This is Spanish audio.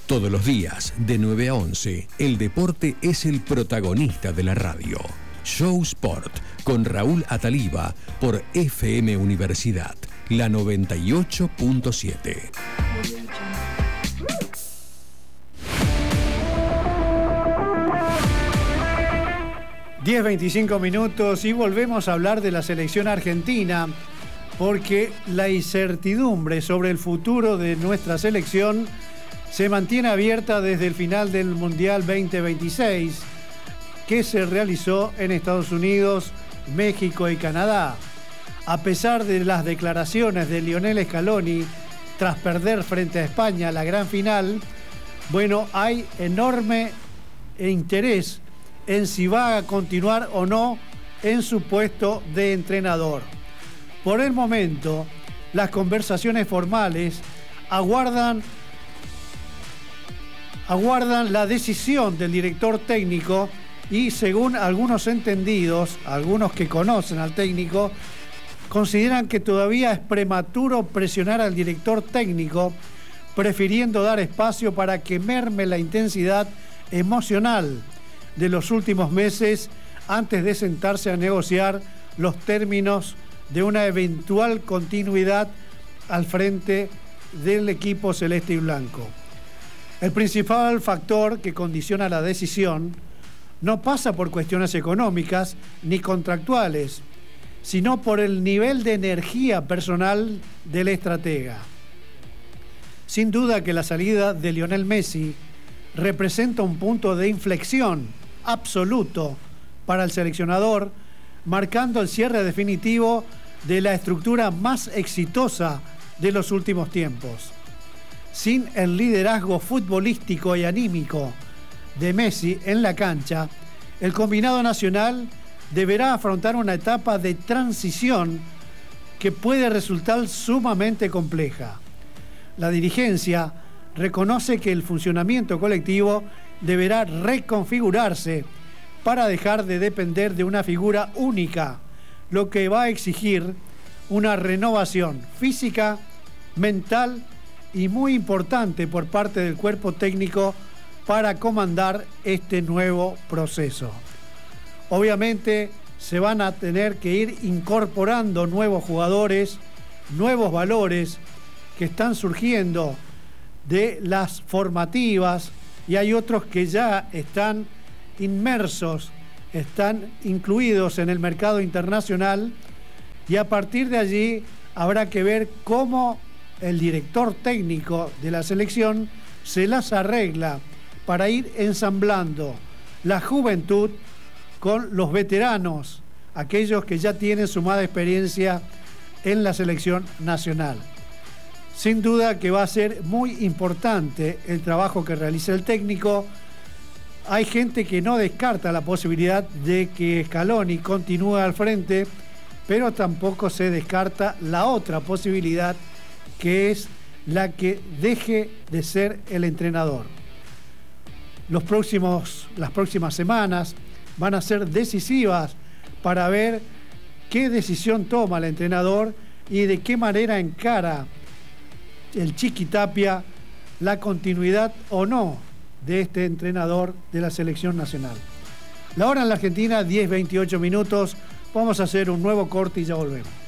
Todos los días, de 9 a 11, el deporte es el protagonista de la radio. Show Sport, con Raúl Ataliba, por FM Universidad, la 98.7. 10:25 minutos y volvemos a hablar de la selección argentina, porque la incertidumbre sobre el futuro de nuestra selección se mantiene abierta desde el final del Mundial 2026, que se realizó en Estados Unidos, México y Canadá. A pesar de las declaraciones de Lionel Scaloni tras perder frente a España la gran final, bueno, hay enorme interés en si va a continuar o no en su puesto de entrenador. Por el momento, las conversaciones formales aguardan la decisión del director técnico y, según algunos entendidos, algunos que conocen al técnico, consideran que todavía es prematuro presionar al director técnico, prefiriendo dar espacio para que merme la intensidad emocional de los últimos meses antes de sentarse a negociar los términos de una eventual continuidad al frente del equipo celeste y blanco. El principal factor que condiciona la decisión no pasa por cuestiones económicas ni contractuales, sino por el nivel de energía personal del estratega. Sin duda que la salida de Lionel Messi representa un punto de inflexión absoluto para el seleccionador, marcando el cierre definitivo de la estructura más exitosa de los últimos tiempos. Sin el liderazgo futbolístico y anímico de Messi en la cancha, el combinado nacional deberá afrontar una etapa de transición que puede resultar sumamente compleja. La dirigencia reconoce que el funcionamiento colectivo deberá reconfigurarse para dejar de depender de una figura única, lo que va a exigir una renovación física, mental y muy importante por parte del cuerpo técnico para comandar este nuevo proceso. Obviamente se van a tener que ir incorporando nuevos jugadores, nuevos valores que están surgiendo de las formativas, y hay otros que ya están inmersos, están incluidos en el mercado internacional, y a partir de allí habrá que ver cómo el director técnico de la selección se las arregla para ir ensamblando la juventud con los veteranos, aquellos que ya tienen sumada experiencia en la selección nacional. Sin duda que va a ser muy importante el trabajo que realice el técnico. Hay gente que no descarta la posibilidad de que Scaloni continúe al frente, pero tampoco se descarta la otra posibilidad, que es la que deje de ser el entrenador. Las próximas semanas van a ser decisivas para ver qué decisión toma el entrenador y de qué manera encara el Chiqui Tapia la continuidad o no de este entrenador de la selección nacional. La hora en la Argentina, 10:28 minutos. Vamos a hacer un nuevo corte y ya volvemos.